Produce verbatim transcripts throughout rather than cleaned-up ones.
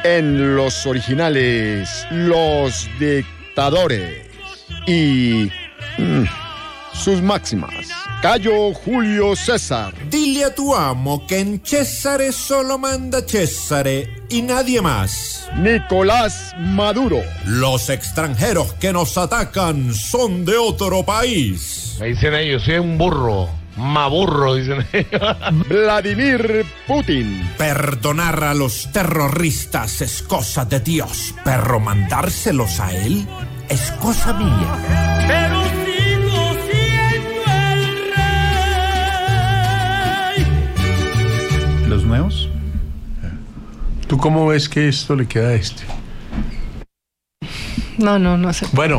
En los originales, Los Dictadores. Y mm, sus máximas. Cayo Julio César. Dile a tu amo que en Césare solo manda Césare y nadie más. Nicolás Maduro. Los extranjeros que nos atacan son de otro país. Me dicen ellos, soy un burro. Maburro, dicen ellos. Vladimir Putin. Perdonar a los terroristas es cosa de Dios, pero mandárselos a él es cosa mía. Pero sigo siendo el rey. ¿Los nuevos? ¿Tú cómo ves que esto le queda a este? No, no, no sé. Bueno,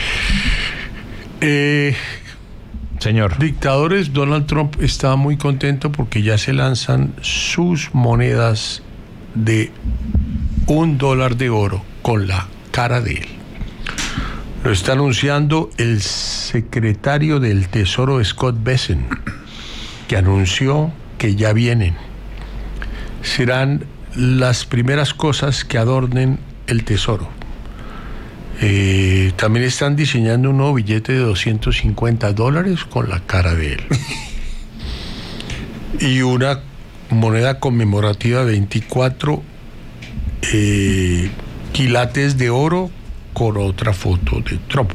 eh... Señor. Dictadores, Donald Trump está muy contento porque ya se lanzan sus monedas de un dólar de oro con la cara de él. Lo está anunciando el secretario del Tesoro, Scott Bessent, que anunció que ya vienen. Serán las primeras cosas que adornen el Tesoro. Eh, también están diseñando un nuevo billete de doscientos cincuenta dólares con la cara de él. Y una moneda conmemorativa de veinticuatro eh, quilates de oro con otra foto de Trump.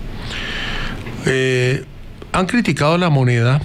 Eh, han criticado la moneda,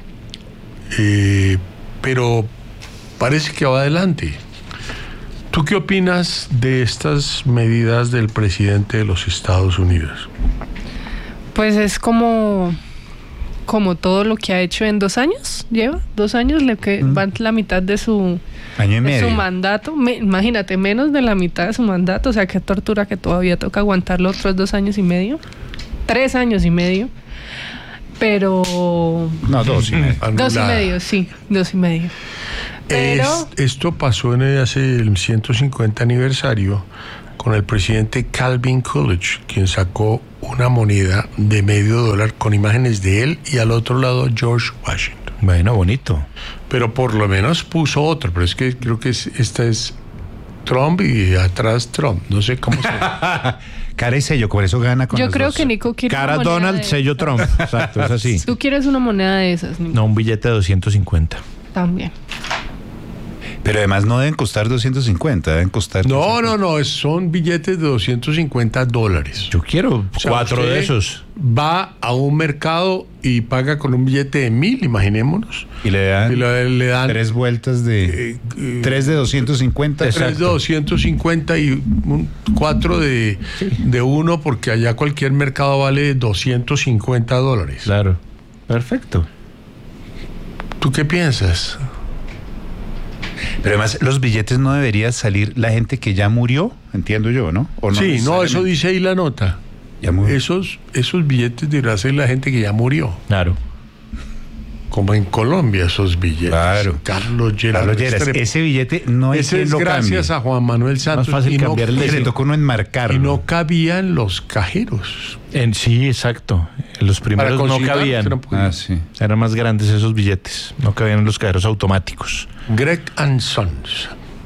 eh, pero parece que va adelante. ¿Tú qué opinas de estas medidas del presidente de los Estados Unidos? Pues es como, como todo lo que ha hecho en dos años. Lleva dos años, le que mm. va la mitad de su, Año y de medio. su mandato. Me, imagínate, menos de la mitad de su mandato. O sea, qué tortura que todavía toca aguantarlo otros dos años y medio. Tres años y medio. Pero... No, dos y medio. Dos y medio, sí, dos y medio. Pero... Es, esto pasó en el, hace el ciento cincuenta aniversario con el presidente Calvin Coolidge, quien sacó una moneda de medio dólar con imágenes de él y al otro lado George Washington. Bueno, bonito. Pero por lo menos puso otro, pero es que creo que es, esta es Trump y atrás Trump. No sé cómo se llama. Cara y sello, por eso gana con Yo los creo dos. que Nico quiere Cara una moneda Donald, de sello Trump. Exacto, es así. Tú quieres una moneda de esas, Nico. No, un billete de doscientos cincuenta. También. Pero además no deben costar doscientos cincuenta, deben costar... No, no, no, es- son billetes de doscientos cincuenta dólares. Yo quiero O sea, cuatro usted de esos. Va a un mercado y paga con un billete de mil, imaginémonos. Y le dan, Y le, le dan tres vueltas de... eh, eh, tres de doscientos cincuenta. tres de Exacto. doscientos cincuenta y un, cuatro de, de uno, porque allá cualquier mercado vale doscientos cincuenta dólares. Claro. Perfecto. ¿Tú qué piensas? Pero además, los billetes no debería salir la gente que ya murió, entiendo yo, ¿no? ¿O no Sí, no, eso necesariamente? dice ahí la nota. Ya murió. Esos, esos billetes deberían ser la gente que ya murió. Claro. Como en Colombia, esos billetes. Claro. Carlos Lleras. Carlos Lleras, ese billete no hay Ese quien es lo gracias cambie. a Juan Manuel Santos. Más fácil y no- cambiarle. Le tocó uno enmarcarlo. Y no cabían los cajeros. En, sí, exacto. Los primeros no consignar, cabían. que no podían. Ah, sí. Eran más grandes esos billetes. No cabían en los cajeros automáticos. Greg and Sons.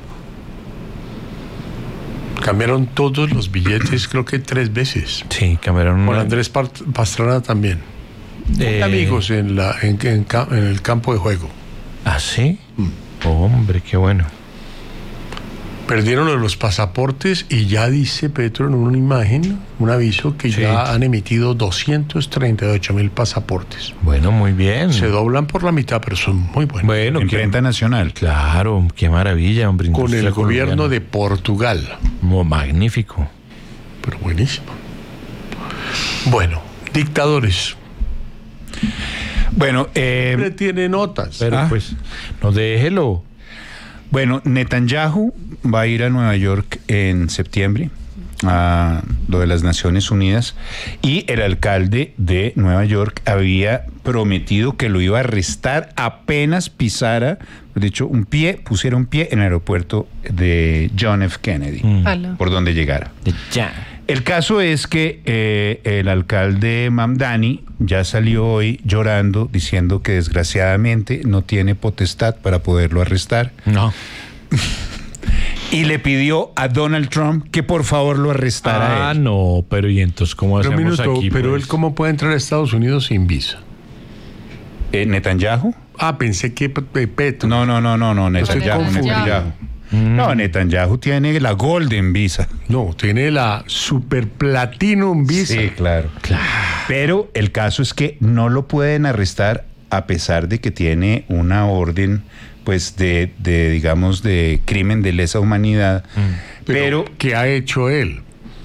Cambiaron todos los billetes, creo que tres veces. Sí, cambiaron. Con una- Andrés Par- Pastrana también. Eh, Amigos en, la, en, en ca- en el campo de juego. ¿Ah, sí? Mm. Hombre, qué bueno. Perdieron los pasaportes y ya dice Petro en una imagen, un aviso, que Sí. ya han emitido doscientos treinta y ocho mil pasaportes. Bueno, muy bien. Se doblan por la mitad, pero son muy buenos. Bueno, En qué- Imprenta Nacional. Claro, qué maravilla, hombre. Con el industria gobierno colombiana. de Portugal. Mo- magnífico. Pero buenísimo. Bueno, dictadores. Bueno, eh, Siempre tiene notas. Pero Ah. pues, no déjelo. bueno, Netanyahu va a ir a Nueva York en septiembre a lo de las Naciones Unidas y el alcalde de Nueva York había prometido que lo iba a arrestar apenas pisara, de hecho, un pie, pusiera un pie en el aeropuerto de John F. Kennedy, Mm. Ala. por donde llegara. Ya. El caso es que eh, el alcalde Mamdani ya salió hoy llorando, diciendo que desgraciadamente no tiene potestad para poderlo arrestar. No. y le pidió a Donald Trump que por favor lo arrestara. Ah, a él. no, pero ¿y entonces cómo Pero hacemos minuto, aquí? pero pues? él ¿Cómo puede entrar a Estados Unidos sin visa? Eh, ¿Netanyahu? Ah, pensé que Pe- Petro. No, no, no, no, no, Netanyahu, Netanyahu. Netanyahu. Mm. No, Netanyahu tiene la Golden Visa. No, tiene la Super Platinum Visa. Sí, claro. Pero el caso es que no lo pueden arrestar a pesar de que tiene una orden, pues, de, de digamos, de crimen de lesa humanidad. Pero, Pero, ¿qué ha hecho él?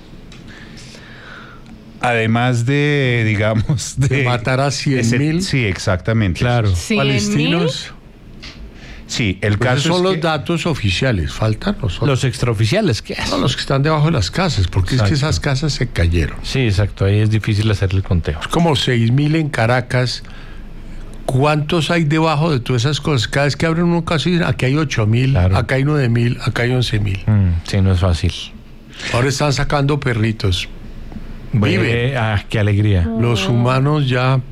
además de, digamos, de, De matar a cien ese- mil. Sí, exactamente. Claro. ¿Cien Palestinos. Sí, el Pues caso esos son es los que- datos oficiales. Faltan los otros. Los extraoficiales, ¿qué No, los que están debajo de las casas, porque es que Exacto. esas casas se cayeron. Sí, exacto, ahí es difícil hacer el conteo. Como seis mil en Caracas. ¿Cuántos hay debajo de todas esas cosas? Cada vez que abren un caso dicen, aquí hay ocho mil, Claro. acá hay nueve mil, acá hay once mil. Mm, sí, no es fácil. Ahora están sacando perritos. Vive. Ve, ah, qué alegría. Los humanos ya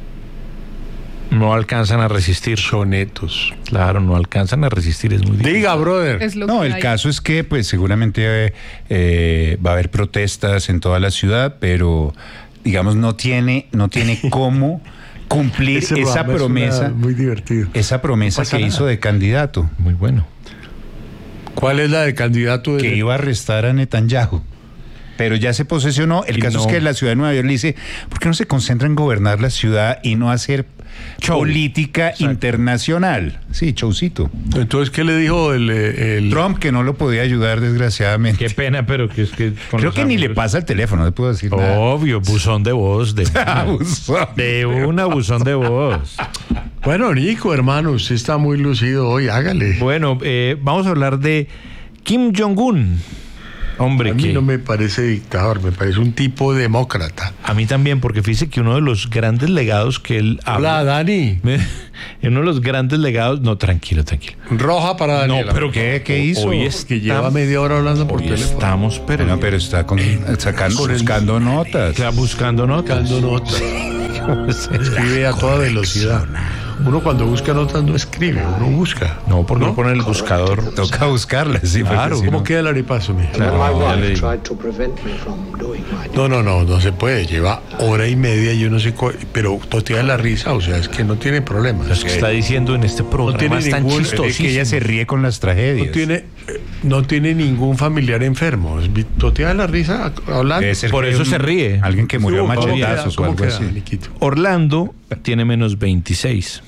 No alcanzan a resistir. sonetos. Claro, no alcanzan a resistir, es muy difícil. Diga, brother. Es lo No, que el hay. caso es que pues seguramente eh, eh, va a haber protestas en toda la ciudad, pero digamos no tiene no tiene cómo cumplir Ese esa programa es promesa, una- muy divertido. esa promesa No pasa que nada. hizo de candidato, Muy bueno. ¿Cuál es la de candidato? De que iba a arrestar a Netanyahu. Pero ya se posesionó. El Y caso no. es que la ciudad de Nueva York le dice, ¿por qué no se concentra en gobernar la ciudad y no hacer Show. política internacional? Sí, showcito. Entonces, ¿qué le dijo el, el- Trump, que no lo podía ayudar, desgraciadamente. Qué pena, pero que es que... con Creo los que ni le amigos- pasa el teléfono, no le puedo decir nada. Obvio, buzón de voz. De, Abusón. de una buzón de voz. Bueno, Nico, hermano, usted está muy lucido hoy, hágale. Bueno, eh, vamos a hablar de Kim Jong-un. Hombre, A mí que no me parece dictador, me parece un tipo demócrata. a mí también, porque fíjese que uno de los grandes legados que él Hola, habla, Dani. uno de los grandes legados, no, tranquilo, tranquilo. Roja para Daniela. No, pero ¿Qué, qué hizo? Hoy es que lleva media hora hablando por Hoy teléfono. estamos, pero, Bueno, pero está con, sacando, Con el- buscando notas. está buscando notas. Buscando notas. Escribe a toda velocidad. Uno cuando busca notas no escribe, uno busca. No, porque no pone el buscador. Toca buscarlas, sí. porque Claro. si ¿Cómo no- queda el arepaso, mi? Claro, ya le digo. tried to prevent me from doing my No, no, no, no se puede. Lleva hora y media y yo no sé, cu- pero totea la risa, o sea, es que no tiene problema. Lo que está diciendo en este programa tiene es tan ningún- es chistoso. Es que ella se ríe con las tragedias. No tiene, eh, no tiene ningún familiar enfermo. Es vi- Totea la risa hablando. Debe ser Por que eso un- se ríe. Alguien que murió a ¿Cómo queda? machetazos o ¿Cómo algo queda, así. Niquito? Orlando tiene menos veintiséis.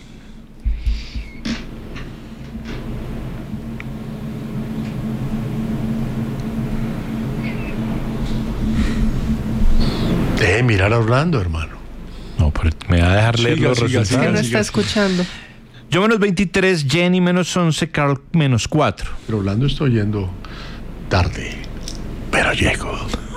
Deje de mirar a Orlando, hermano. No, pero me va a dejar leer Siga, los siga, Es que resultados. no está escuchando. Yo menos veintitrés, Jenny menos once, Carl menos cuatro. Pero Orlando está oyendo tarde, pero llego.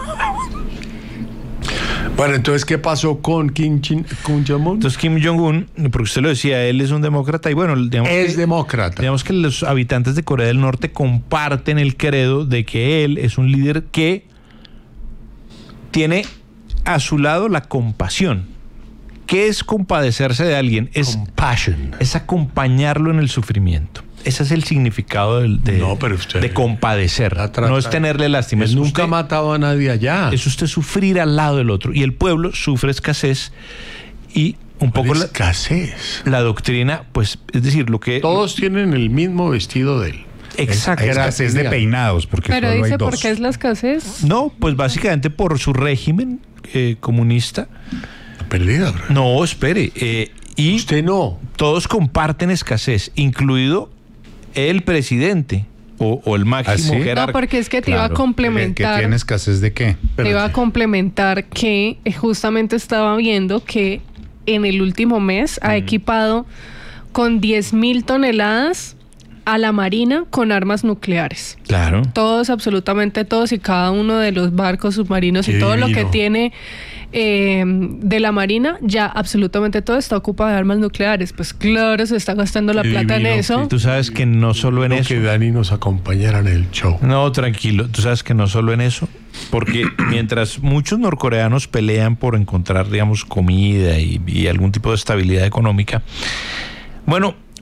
Bueno, entonces, ¿qué pasó con Kim Jin- Kim Jong-un? Entonces Kim Jong-un, porque usted lo decía, él es un demócrata y bueno, digamos Es que, demócrata. digamos que los habitantes de Corea del Norte comparten el credo de que él es un líder que tiene a su lado la compasión. ¿Qué es compadecerse de alguien? Es, Compassion. es acompañarlo en el sufrimiento. Ese es el significado del- de, No, pero usted- de compadecer. La trata- No es tenerle lástima. Él Es nunca usted- ha matado a nadie allá. es usted sufrir al lado del otro. Y el pueblo sufre escasez y un poco la, escasez. la doctrina, pues, es decir, lo que... Todos tienen el mismo vestido de él. Exacto. Hay escasez de peinados, porque Pero solo hay dice por dos. qué es la escasez. No, pues básicamente por su régimen eh, comunista. Perdida, bro. No, espere. eh, y Usted no. todos comparten escasez, incluido el presidente o, o el máximo ¿Ah, sí? jerarca. No, porque es que te iba a Claro. ¿Que complementar. tiene escasez de qué? Te iba a complementar que eh, justamente estaba viendo que en el último mes ha equipado con diez mil toneladas a la Marina con armas nucleares. Claro. Todos, absolutamente todos y cada uno de los barcos submarinos Qué y todo lo que divino. tiene eh, de la Marina, ya absolutamente todo está ocupado de armas nucleares. Pues claro, se está gastando la Qué plata divino, en eso. Tú sabes que no solo en No, eso. que Dani nos acompañara en el show. No, tranquilo. Tú sabes que no solo en eso, porque mientras muchos norcoreanos pelean por encontrar, digamos, comida y, y algún tipo de estabilidad económica, bueno,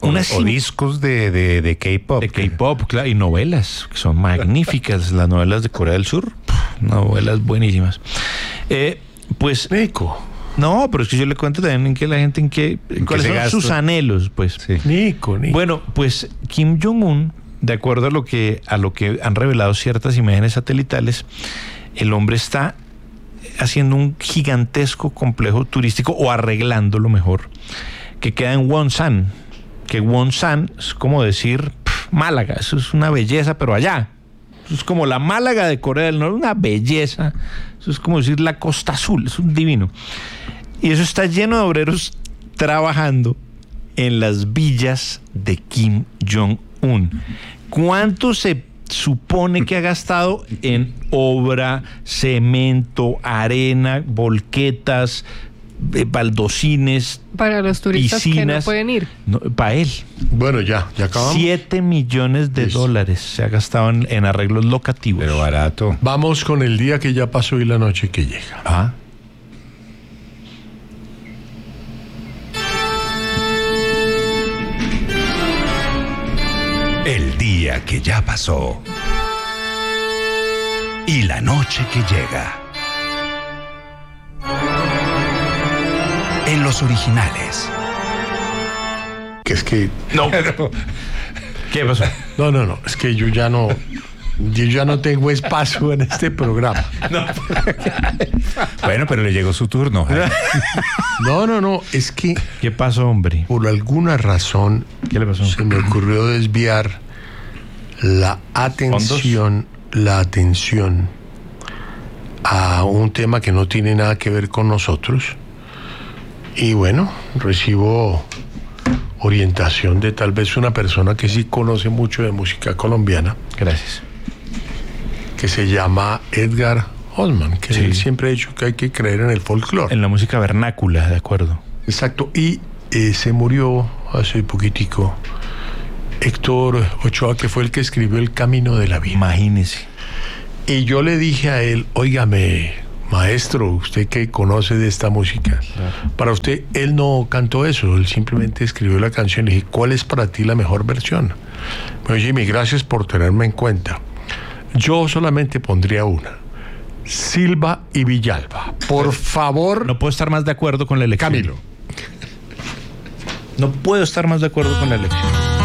Unas o, o discos de, de, de K-pop. de K-pop, claro, y novelas, que son magníficas, las novelas de Corea del Sur, novelas buenísimas. Eh, pues... Nico. No, pero es que yo le cuento también en qué la gente, en qué, ¿En cuáles qué se son gasta? sus anhelos, pues. Sí. Nico, Nico. Bueno, pues Kim Jong-un, de acuerdo a lo que a lo que han revelado ciertas imágenes satelitales, el hombre está haciendo un gigantesco complejo turístico, o arreglándolo mejor, que queda en Wonsan, que Wonsan es como decir pff, Málaga, eso es una belleza, pero allá. Eso es como la Málaga de Corea del Norte, una belleza. Eso es como decir la Costa Azul, es un divino. Y eso está lleno de obreros trabajando en las villas de Kim Jong-un. ¿Cuánto se supone que ha gastado en obra, cemento, arena, volquetas, eh, baldocines, Para los turistas que no piscinas? pueden ir. No, para él. Bueno, ya, ya acabamos. Siete millones de Listo. dólares se ha gastado en, en arreglos locativos. Pero barato. Vamos con el día que ya pasó y la noche que llega. Ah. El día que ya pasó. Y la noche que llega. En los originales. Que es que... No. ¿Qué pasó? No, no, no. Es que yo ya no... Yo ya no tengo espacio en este programa. Bueno, pero le llegó su turno. Jaime. No, no, no. Es que ¿Qué pasó, hombre? por alguna razón ¿Qué le pasó? se me ocurrió desviar la atención, la atención a un tema que no tiene nada que ver con nosotros. Y bueno, recibo orientación de tal vez una persona que sí conoce mucho de música colombiana, Gracias. que se llama Edgar Osman, que Sí. él siempre ha dicho que hay que creer en el folclore. En la música vernácula, de acuerdo. Exacto, y eh, se murió hace poquitico Héctor Ochoa, que fue el que escribió El Camino de la Vida. Imagínese. Y yo le dije a él, óigame, maestro, usted que conoce de esta música, para usted, él no cantó eso, él simplemente escribió la canción. Le dije, ¿cuál es para ti la mejor versión? Bueno, Jimmy, gracias por tenerme en cuenta. Yo solamente pondría una. Silva y Villalba. Por favor, No puedo estar más de acuerdo con la elección. Camilo. No puedo estar más de acuerdo con la elección.